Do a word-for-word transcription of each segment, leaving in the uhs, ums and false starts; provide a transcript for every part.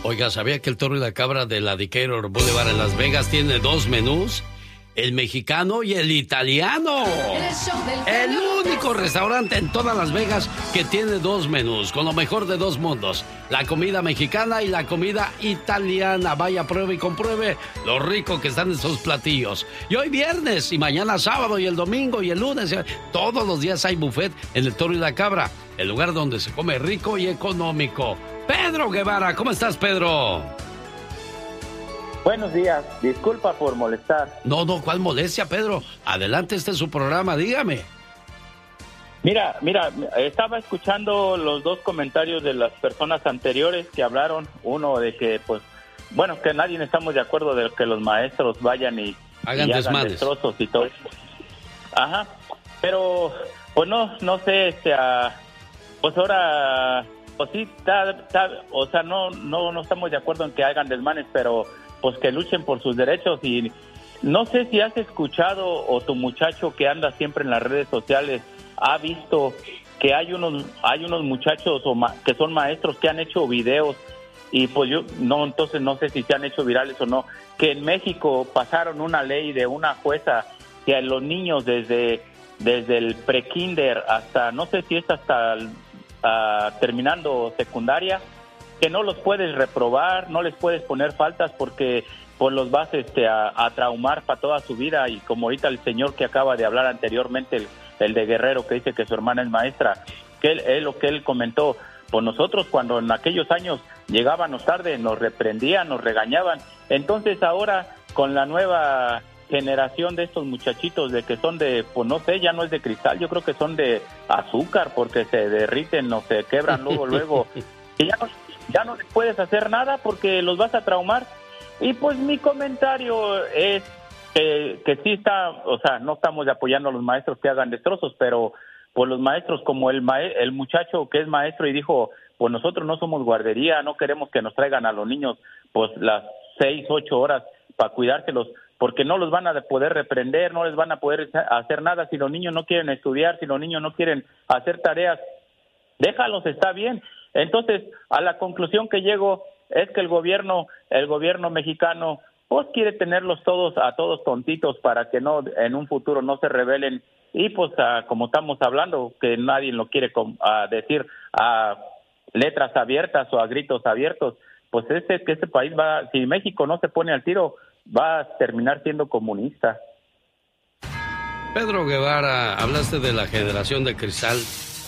Oiga, ¿sabía que el Toro y la Cabra de la Decatur Boulevard en Las Vegas tiene dos menús? El mexicano y el italiano. El único restaurante en todas Las Vegas que tiene dos menús, con lo mejor de dos mundos. La comida mexicana y la comida italiana. Vaya, pruebe y compruebe lo rico que están esos platillos. Y hoy viernes, y mañana sábado, y el domingo, y el lunes. Todos los días hay buffet en el Toro y la Cabra. El lugar donde se come rico y económico. Pedro Guevara, ¿cómo estás, Pedro? Buenos días, disculpa por molestar. No, no, ¿cuál molestia, Pedro? Adelante, este es su programa, dígame. Mira, mira, estaba escuchando los dos comentarios de las personas anteriores que hablaron. Uno de que, pues, bueno, que nadie estamos de acuerdo de que los maestros vayan y hagan, y hagan destrozos y todo. Ajá, pero, pues no, no sé, este, uh, pues ahora, pues sí, ta, ta, o sea, no, no, no estamos de acuerdo en que hagan desmanes, pero pues que luchen por sus derechos. Y no sé si has escuchado o tu muchacho que anda siempre en las redes sociales ha visto que hay unos hay unos muchachos o ma, que son maestros que han hecho videos y pues yo no entonces no sé si se han hecho virales o no, que en México pasaron una ley de una jueza que a los niños desde desde el prekinder hasta no sé si es hasta uh, terminando secundaria, que no los puedes reprobar, no les puedes poner faltas porque pues los vas este a, a traumar para toda su vida. Y como ahorita el señor que acaba de hablar anteriormente, el, el de Guerrero, que dice que su hermana es maestra, que él, él lo que él comentó, pues nosotros cuando en aquellos años llegábamos tarde nos reprendían, nos regañaban. Entonces ahora con la nueva generación de estos muchachitos de que son de, pues no sé, ya no es de cristal, yo creo que son de azúcar porque se derriten o se quebran luego, luego. Y ya no, ya no les puedes hacer nada porque los vas a traumar. Y pues mi comentario es que, que sí está, o sea, no estamos apoyando a los maestros que hagan destrozos, pero pues los maestros como el ma- el muchacho que es maestro y dijo, pues nosotros no somos guardería, no queremos que nos traigan a los niños pues las seis, ocho horas para cuidárselos, porque no los van a poder reprender, no les van a poder hacer nada. Si los niños no quieren estudiar, si los niños no quieren hacer tareas, déjalos, está bien. Entonces, a la conclusión que llego es que el gobierno, el gobierno mexicano, pues quiere tenerlos todos, a todos tontitos para que no, en un futuro no se rebelen. Y pues, a, como estamos hablando, que nadie lo quiere com, a decir a letras abiertas o a gritos abiertos, pues este, que este país va, si México no se pone al tiro, va a terminar siendo comunista. Pedro Guevara, hablaste de la generación de cristal.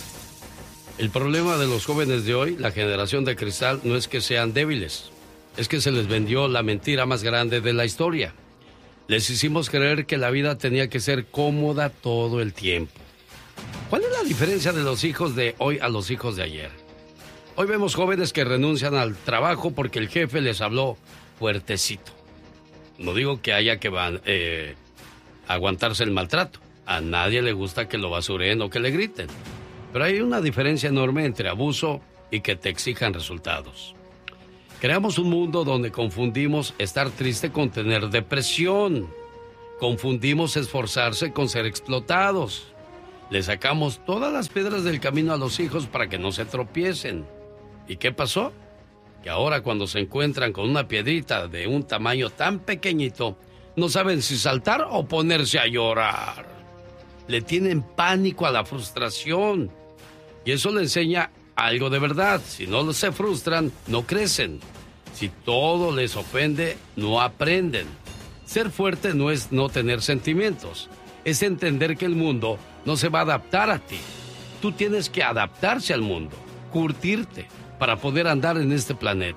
El problema de los jóvenes de hoy, la generación de cristal, no es que sean débiles, es que se les vendió la mentira más grande de la historia. Les hicimos creer que la vida tenía que ser cómoda todo el tiempo. ¿Cuál es la diferencia de los hijos de hoy a los hijos de ayer? Hoy vemos jóvenes que renuncian al trabajo porque el jefe les habló fuertecito. No digo que haya que eh, aguantarse el maltrato. A nadie le gusta que lo basureen o que le griten. Pero hay una diferencia enorme entre abuso y que te exijan resultados. Creamos un mundo donde confundimos estar triste con tener depresión. Confundimos esforzarse con ser explotados. Le sacamos todas las piedras del camino a los hijos para que no se tropiecen. ¿Y qué pasó? Que ahora cuando se encuentran con una piedrita de un tamaño tan pequeñito, no saben si saltar o ponerse a llorar. Le tienen pánico a la frustración. Y eso le enseña algo de verdad. Si no se frustran, no crecen. Si todo les ofende, no aprenden. Ser fuerte no es no tener sentimientos. Es entender que el mundo no se va a adaptar a ti. Tú tienes que adaptarse al mundo, curtirte, para poder andar en este planeta.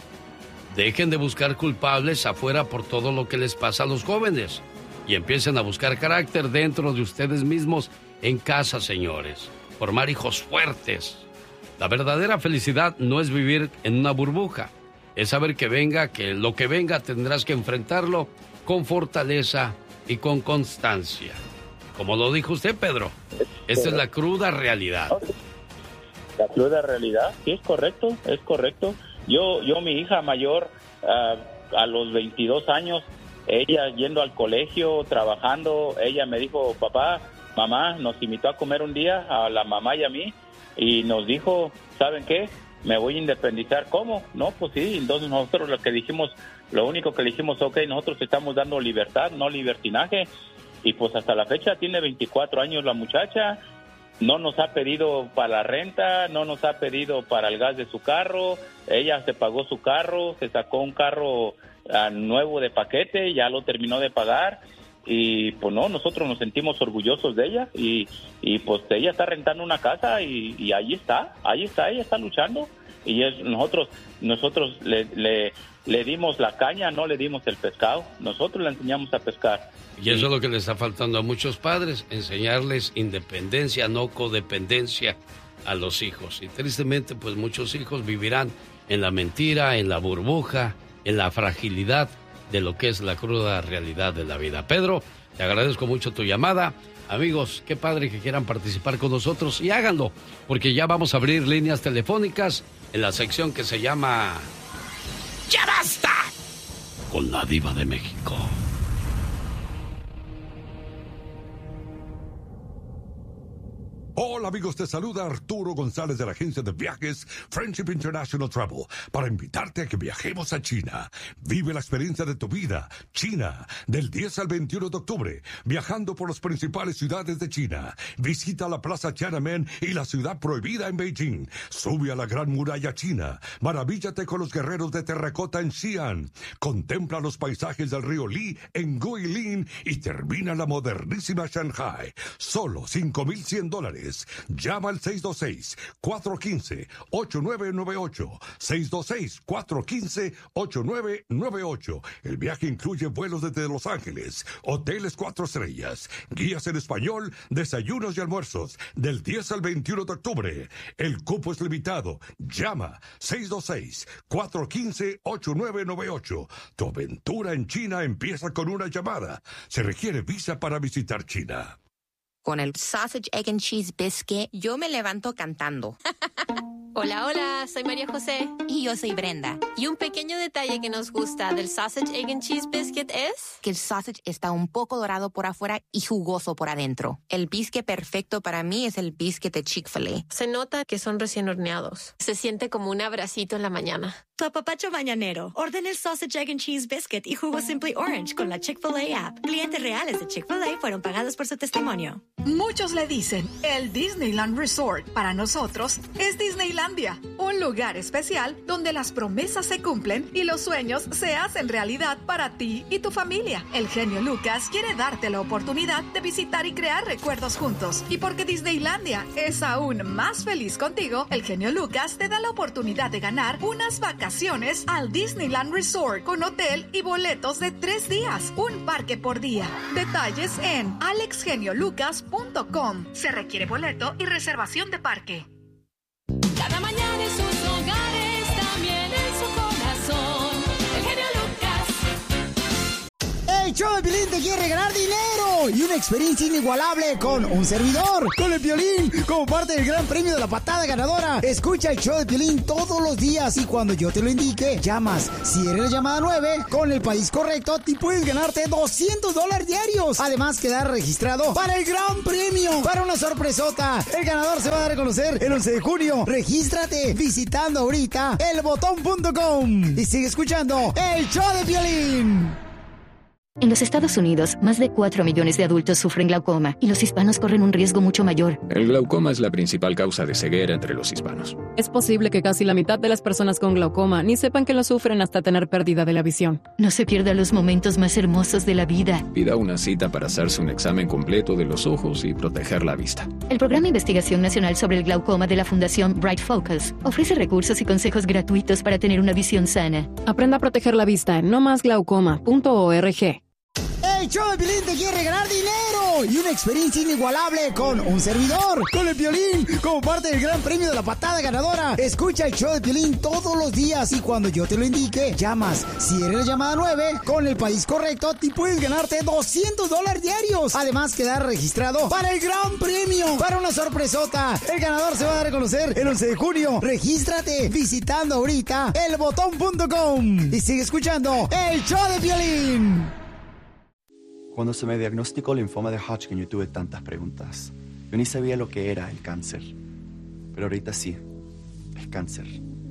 Dejen de buscar culpables afuera por todo lo que les pasa a los jóvenes y empiecen a buscar carácter dentro de ustedes mismos en casa, señores. Formar hijos fuertes. La verdadera felicidad no es vivir en una burbuja. Es saber que venga, que lo que venga tendrás que enfrentarlo con fortaleza y con constancia. Como lo dijo usted, Pedro, esta es la cruda realidad. La cruda realidad, sí, es correcto, es correcto. Yo, yo mi hija mayor, uh, a los veintidós años, ella yendo al colegio, trabajando, ella me dijo, papá, mamá, nos invitó a comer un día, a la mamá y a mí, y nos dijo, ¿saben qué? me voy a independizar. ¿Cómo? No, pues sí, entonces nosotros lo que dijimos, lo único que dijimos, ok, nosotros estamos dando libertad, no libertinaje, y pues hasta la fecha tiene veinticuatro años la muchacha, no nos ha pedido para la renta, no nos ha pedido para el gas de su carro, ella se pagó su carro, se sacó un carro uh, nuevo de paquete, ya lo terminó de pagar, y pues no, nosotros nos sentimos orgullosos de ella, y, y pues ella está rentando una casa, y, y ahí está, ahí está, ella está luchando, y es, nosotros nosotros le, le, le dimos la caña, no le dimos el pescado, nosotros le enseñamos a pescar. Y eso es lo que le está faltando a muchos padres, enseñarles independencia, no codependencia a los hijos. Y tristemente, pues muchos hijos vivirán en la mentira, en la burbuja, en la fragilidad de lo que es la cruda realidad de la vida. Pedro, te agradezco mucho tu llamada. Amigos, qué padre que quieran participar con nosotros y háganlo, porque ya vamos a abrir líneas telefónicas en la sección que se llama ¡Ya basta! Con la Diva de México. Hola amigos, te saluda Arturo González de la agencia de viajes Friendship International Travel para invitarte a que viajemos a China. Vive la experiencia de tu vida. China, del diez al veintiuno de octubre, viajando por las principales ciudades de China. Visita la Plaza Tiananmen y la ciudad prohibida en Beijing. Sube a la Gran Muralla China. Maravíllate con los guerreros de terracota en Xi'an. Contempla los paisajes del río Li en Guilin y termina la modernísima Shanghai. Solo cinco mil cien dólares. Llama al seis dos seis, cuatro uno cinco, ocho nueve nueve ocho. seis dos seis, cuatro uno cinco, ocho nueve nueve ocho. El viaje incluye vuelos desde Los Ángeles, hoteles cuatro estrellas, guías en español, desayunos y almuerzos, del diez al veintiuno de octubre. El cupo es limitado. Llama seis dos seis, cuatro uno cinco, ocho nueve nueve ocho. Tu aventura en China empieza con una llamada. Se requiere visa para visitar China. Con el Sausage, Egg and Cheese Biscuit, yo me levanto cantando. Hola, hola, soy María José. Y yo soy Brenda. Y un pequeño detalle que nos gusta del Sausage, Egg and Cheese Biscuit es... que el sausage está un poco dorado por afuera y jugoso por adentro. El biscuit perfecto para mí es el biscuit de Chick-fil-A. Se nota que son recién horneados. Se siente como un abracito en la mañana. Tu apapacho mañanero. Ordena el Sausage, Egg and Cheese Biscuit y jugo Simply Orange con la Chick-fil-A app. Clientes reales de Chick-fil-A fueron pagados por su testimonio. Muchos le dicen, el Disneyland Resort para nosotros es Disneylandia, un lugar especial donde las promesas se cumplen y los sueños se hacen realidad para ti y tu familia. El genio Lucas quiere darte la oportunidad de visitar y crear recuerdos juntos. Y porque Disneylandia es aún más feliz contigo, el genio Lucas te da la oportunidad de ganar unas vacaciones al Disneyland Resort con hotel y boletos de tres días, un parque por día. Detalles en alex genio lucas punto com. Se requiere boleto y reservación de parque. Cada mañana en sus hogares, también en su corazón, el genio Lucas. El show de Piolín te quiere regalar dinero y una experiencia inigualable con un servidor, con el Piolín, como parte del gran premio de la patada ganadora. Escucha el show de Piolín todos los días y cuando yo te lo indique, llamas. Si eres la llamada nueve, con el país correcto, te puedes ganarte doscientos dólares diarios. Además, quedar registrado para el gran premio, para una sorpresota. El ganador se va a dar a conocer el once de junio. Regístrate visitando ahorita el botón punto com y sigue escuchando el show de Piolín. En los Estados Unidos, más de cuatro millones de adultos sufren glaucoma y los hispanos corren un riesgo mucho mayor. El glaucoma es la principal causa de ceguera entre los hispanos. Es posible que casi la mitad de las personas con glaucoma ni sepan que lo sufren hasta tener pérdida de la visión. No se pierda los momentos más hermosos de la vida. Pida una cita para hacerse un examen completo de los ojos y proteger la vista. El Programa de Investigación Nacional sobre el Glaucoma de la Fundación Bright Focus ofrece recursos y consejos gratuitos para tener una visión sana. Aprenda a proteger la vista en no más glaucoma punto org. El show de Piolín te quiere regalar dinero y una experiencia inigualable con un servidor, con el Piolín, como parte del gran premio de la patada ganadora. Escucha el show de Piolín todos los días y cuando yo te lo indique, llamas. Si eres la llamada nueve, con el país correcto, te puedes ganarte doscientos dólares diarios. Además, quedar registrado para el gran premio, para una sorpresota. El ganador se va a dar a conocer el once de junio. Regístrate visitando ahorita el botón punto com y sigue escuchando el show de Piolín. Cuando se me diagnosticó linfoma de Hodgkin, yo tuve tantas preguntas. Yo ni sabía lo que era el cáncer. Pero ahorita sí, el cáncer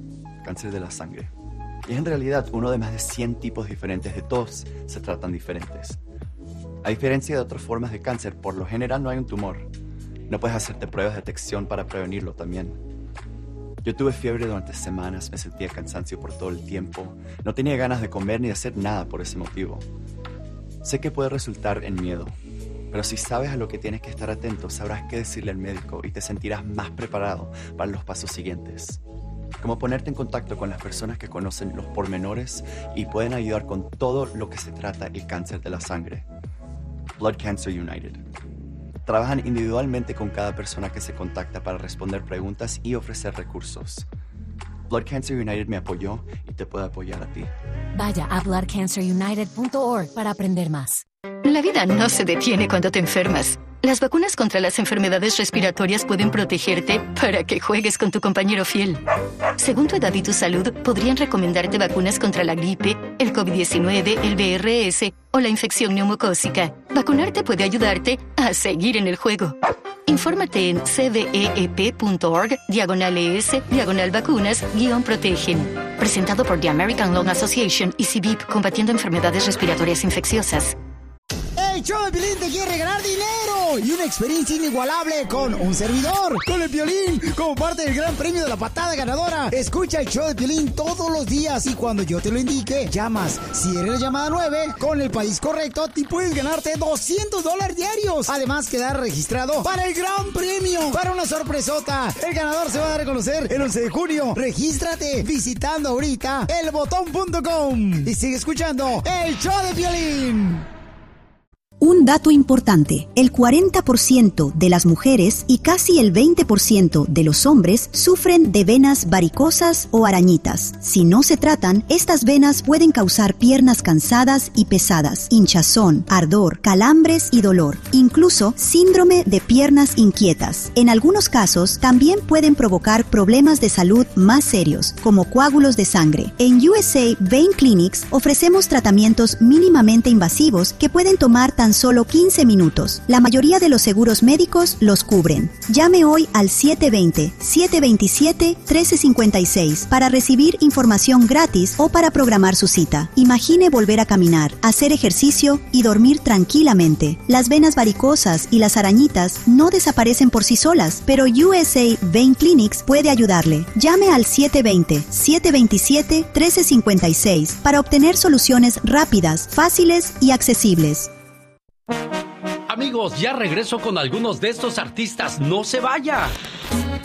cáncer de la sangre. Y en realidad uno de más de cien tipos diferentes de todos se tratan diferentes. A diferencia de otras formas de cáncer, por lo general no hay un tumor. No puedes hacerte pruebas de detección para prevenirlo también. Yo tuve fiebre durante semanas, me sentía cansancio por todo el tiempo, no tenía ganas de comer ni de hacer nada por ese motivo. Sé que puede resultar en miedo, pero si sabes a lo que tienes que estar atento, sabrás qué decirle al médico y te sentirás más preparado para los pasos siguientes. Como ponerte en contacto con las personas que conocen los pormenores y pueden ayudar con todo lo que se trata el cáncer de la sangre. Blood Cancer United. Trabajan individualmente con cada persona que se contacta para responder preguntas y ofrecer recursos. Blood Cancer United me apoyó y te puede apoyar a ti. Vaya a blood cancer united punto org para aprender más. La vida no se detiene cuando te enfermas. Las vacunas contra las enfermedades respiratorias pueden protegerte para que juegues con tu compañero fiel. Según tu edad y tu salud, podrían recomendarte vacunas contra la gripe, el covid diecinueve, el V R S o la infección neumocócica. Vacunarte puede ayudarte a seguir en el juego. Infórmate en cveep.org, diagonal ES, diagonal vacunas, guión protegen. Presentado por The American Lung Association y C B I P, combatiendo enfermedades respiratorias infecciosas. El show de Piolín te quiere ganar dinero y una experiencia inigualable con un servidor, con el Piolín, como parte del gran premio de la patada ganadora. Escucha el show de Piolín todos los días y cuando yo te lo indique, llamas. Si eres la llamada nueve, con el país correcto, te puedes ganarte doscientos dólares diarios. Además, quedar registrado para el gran premio, para una sorpresota. El ganador se va a dar a conocer el once de junio. Regístrate visitando ahorita el botón punto com y sigue escuchando el show de Piolín. Un dato importante, el cuarenta por ciento de las mujeres y casi el veinte por ciento de los hombres sufren de venas varicosas o arañitas. Si no se tratan, estas venas pueden causar piernas cansadas y pesadas, hinchazón, ardor, calambres y dolor, incluso síndrome de piernas inquietas. En algunos casos, también pueden provocar problemas de salud más serios, como coágulos de sangre. En U S A Vein Clinics ofrecemos tratamientos mínimamente invasivos que pueden tomar tan solo quince minutos. La mayoría de los seguros médicos los cubren. Llame hoy al siete dos cero, siete dos siete, uno tres cinco seis para recibir información gratis o para programar su cita. Imagine volver a caminar, hacer ejercicio y dormir tranquilamente. Las venas varicosas y las arañitas no desaparecen por sí solas, pero U S A Vein Clinics puede ayudarle. Llame al siete dos cero, siete dos siete, uno tres cinco seis para obtener soluciones rápidas, fáciles y accesibles. Amigos, ya regreso con algunos de estos artistas. ¡No se vaya!